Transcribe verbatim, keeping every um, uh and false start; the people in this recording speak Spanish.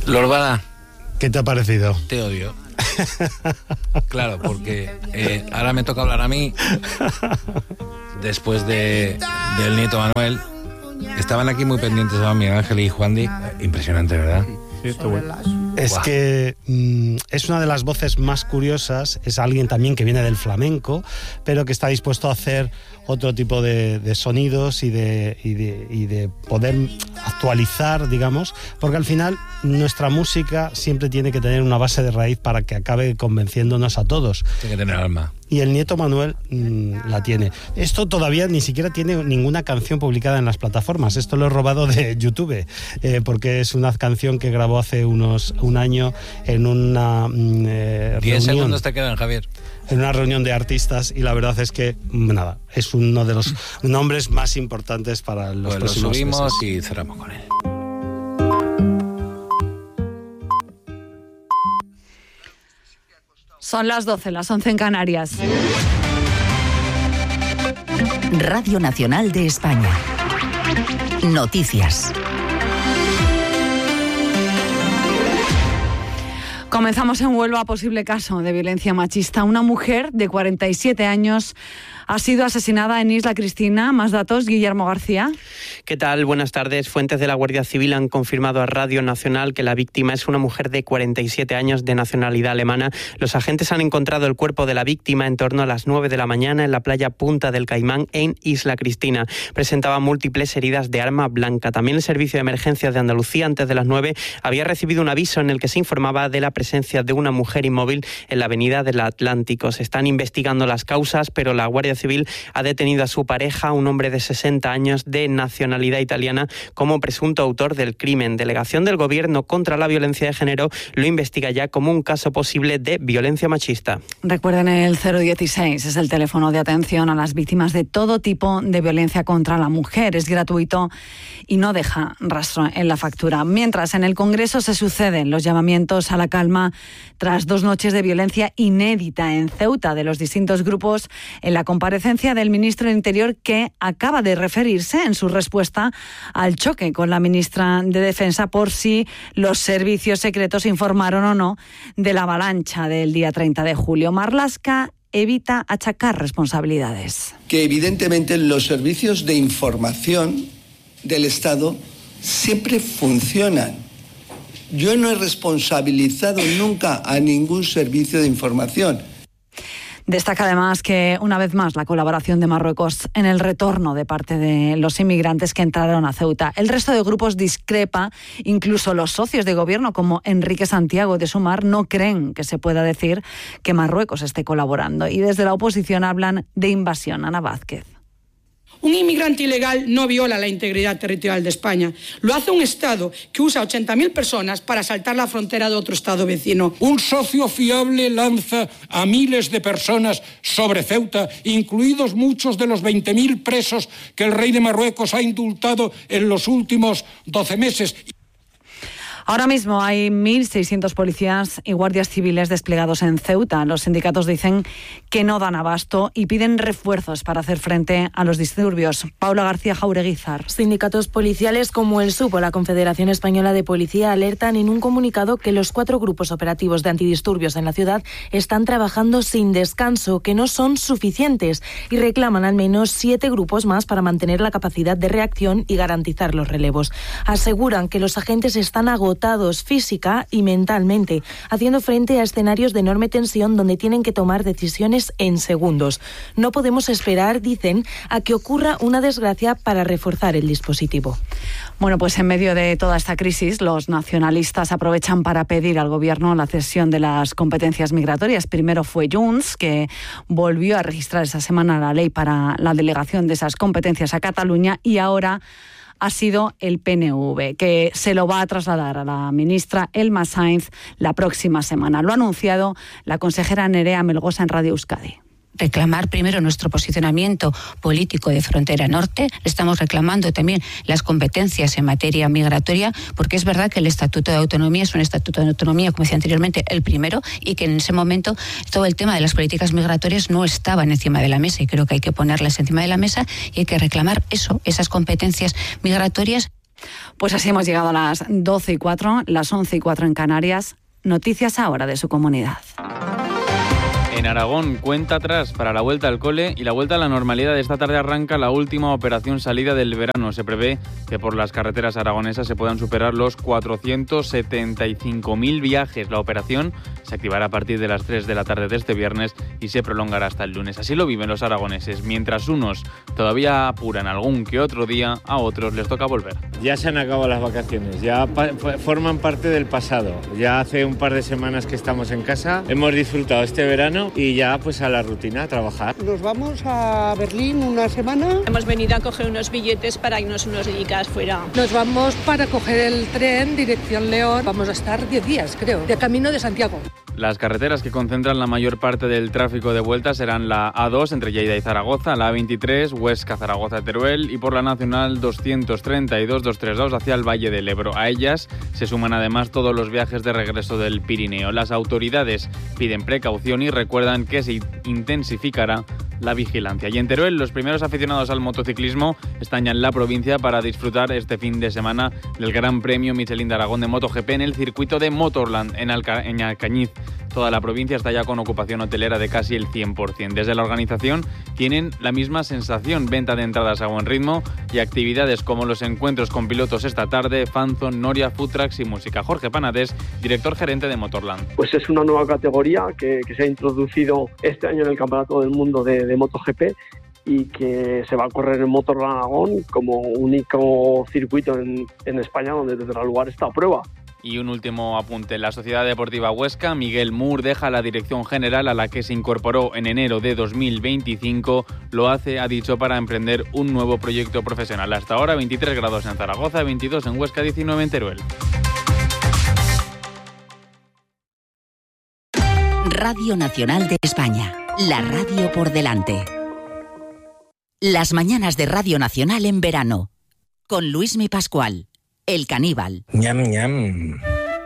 Lorbana, ¿qué te ha parecido? Te odio. Claro, porque eh, ahora me toca hablar a mí después de del nieto Manuel. Estaban aquí muy pendientes de Miguel Ángel y Juan Di. Impresionante, ¿verdad? Sí, está bueno. Es wow. que mm, es una de las voces más curiosas. Es alguien también que viene del flamenco, pero que está dispuesto a hacer otro tipo de, de sonidos y de, y, de, y de poder actualizar, digamos, porque al final nuestra música siempre tiene que tener una base de raíz para que acabe convenciéndonos a todos. Tiene que tener alma. Y el nieto Manuel mmm, la tiene. Esto todavía ni siquiera tiene ninguna canción publicada en las plataformas. Esto lo he robado de YouTube, eh, porque es una canción que grabó hace unos un año en una eh, Diez segundos te quedan, Javier. En una reunión de artistas, y la verdad es que, nada, es uno de los nombres más importantes para los pues próximos lo subimos meses. Y cerramos con él. Son las doce, las once en Canarias. Radio Nacional de España. Noticias. Comenzamos en Huelva, posible caso de violencia machista. Una mujer de cuarenta y siete años ha sido asesinada en Isla Cristina. Más datos, Guillermo García. ¿Qué tal? Buenas tardes. Fuentes de la Guardia Civil han confirmado a Radio Nacional que la víctima es una mujer de cuarenta y siete años de nacionalidad alemana. Los agentes han encontrado el cuerpo de la víctima en torno a las nueve de la mañana en la playa Punta del Caimán, en Isla Cristina. Presentaba múltiples heridas de arma blanca. También el Servicio de Emergencias de Andalucía, antes de las nueve, había recibido un aviso en el que se informaba de la presencia de una mujer inmóvil en la avenida del Atlántico. Se están investigando las causas, pero la Guardia Civil ha detenido a su pareja, un hombre de sesenta años de nacionalidad italiana, como presunto autor del crimen. Delegación del Gobierno contra la Violencia de Género lo investiga ya como un caso posible de violencia machista. Recuerden el cero dieciséis, es el teléfono de atención a las víctimas de todo tipo de violencia contra la mujer. Es gratuito y no deja rastro en la factura. Mientras en el Congreso se suceden los llamamientos a la calma tras dos noches de violencia inédita en Ceuta de los distintos grupos, en la comparecencia del ministro del Interior, que acaba de referirse en su respuesta al choque con la ministra de Defensa por si los servicios secretos informaron o no de la avalancha del día treinta de julio. Marlaska evita achacar responsabilidades. Que evidentemente los servicios de información del Estado siempre funcionan. Yo no he responsabilizado nunca a ningún servicio de información. Destaca además que, una vez más, la colaboración de Marruecos en el retorno de parte de los inmigrantes que entraron a Ceuta. El resto de grupos discrepa, incluso los socios de gobierno como Enrique Santiago de Sumar no creen que se pueda decir que Marruecos esté colaborando. Y desde la oposición hablan de invasión. Ana Vázquez. Un inmigrante ilegal no viola la integridad territorial de España. Lo hace un Estado que usa ochenta mil personas para saltar la frontera de otro Estado vecino. Un socio fiable lanza a miles de personas sobre Ceuta, incluidos muchos de los veinte mil presos que el rey de Marruecos ha indultado en los últimos doce meses. Ahora mismo hay mil seiscientos policías y guardias civiles desplegados en Ceuta. Los sindicatos dicen que no dan abasto y piden refuerzos para hacer frente a los disturbios. Paula García Jaureguizar. Sindicatos policiales como el S U P o la Confederación Española de Policía alertan en un comunicado que los cuatro grupos operativos de antidisturbios en la ciudad están trabajando sin descanso, que no son suficientes, y reclaman al menos siete grupos más para mantener la capacidad de reacción y garantizar los relevos. Aseguran que los agentes están agotados física y mentalmente, haciendo frente a escenarios de enorme tensión donde tienen que tomar decisiones en segundos. No podemos esperar, dicen, a que ocurra una desgracia para reforzar el dispositivo. Bueno, pues en medio de toda esta crisis, los nacionalistas aprovechan para pedir al Gobierno la cesión de las competencias migratorias. Primero fue Junts, que volvió a registrar esta semana la ley para la delegación de esas competencias a Cataluña, y ahora ha sido el P N V, que se lo va a trasladar a la ministra Elma Sainz la próxima semana. Lo ha anunciado la consejera Nerea Melgosa en Radio Euskadi. Reclamar primero nuestro posicionamiento político de frontera norte. Estamos reclamando también las competencias en materia migratoria, porque es verdad que el Estatuto de Autonomía es un Estatuto de Autonomía, como decía anteriormente, el primero, y que en ese momento todo el tema de las políticas migratorias no estaban encima de la mesa, y creo que hay que ponerlas encima de la mesa y hay que reclamar eso, esas competencias migratorias. Pues así hemos llegado a las doce y cuatro, las once y cuatro en Canarias. Noticias ahora de su comunidad. En Aragón, cuenta atrás para la vuelta al cole y la vuelta a la normalidad. Esta tarde arranca la última operación salida del verano. Se prevé que por las carreteras aragonesas se puedan superar los cuatrocientos setenta y cinco mil viajes. La operación se activará a partir de las tres de la tarde de este viernes y se prolongará hasta el lunes. Así lo viven los aragoneses. Mientras unos todavía apuran algún que otro día, a otros les toca volver. Ya se han acabado las vacaciones, ya pa- forman parte del pasado. Ya hace un par de semanas que estamos en casa, hemos disfrutado este verano y ya pues a la rutina, a trabajar. Nos vamos a Berlín una semana. Hemos venido a coger unos billetes para irnos unos días fuera. Nos vamos para coger el tren dirección León. Vamos a estar diez días, creo, de camino de Santiago. Las carreteras que concentran la mayor parte del tráfico de vuelta serán la A dos entre Lleida y Zaragoza, la A veintitrés, Huesca, Zaragoza, Teruel y por la Nacional doscientos treinta y dos, doscientos treinta y dos hacia el Valle del Ebro. A ellas se suman además todos los viajes de regreso del Pirineo. Las autoridades piden precaución y recuerdan que se intensificará la vigilancia. Y en Teruel, los primeros aficionados al motociclismo están ya en la provincia para disfrutar este fin de semana del Gran Premio Michelin de Aragón de MotoGP en el circuito de Motorland en, Alca- en Alcañiz. Toda la provincia está ya con ocupación hotelera de casi el cien por ciento. Desde la organización tienen la misma sensación, venta de entradas a buen ritmo y actividades como los encuentros con pilotos esta tarde, fanzone, Noria, food trucks y música. Jorge Panades, director gerente de Motorland. Pues es una nueva categoría que, que se ha introducido este año en el Campeonato del Mundo de, de MotoGP y que se va a correr en Motorland Aragón como único circuito en, en España donde tendrá lugar esta prueba. Y un último apunte. La Sociedad Deportiva Huesca, Miguel Moore, deja la dirección general a la que se incorporó en enero de dos mil veinticinco. Lo hace, ha dicho, para emprender un nuevo proyecto profesional. Hasta ahora veintitrés grados en Zaragoza, veintidós en Huesca, diecinueve en Teruel. Radio Nacional de España. La radio por delante. Las mañanas de Radio Nacional en verano. Con Luismi Pascual, el caníbal. Ñam, ñam.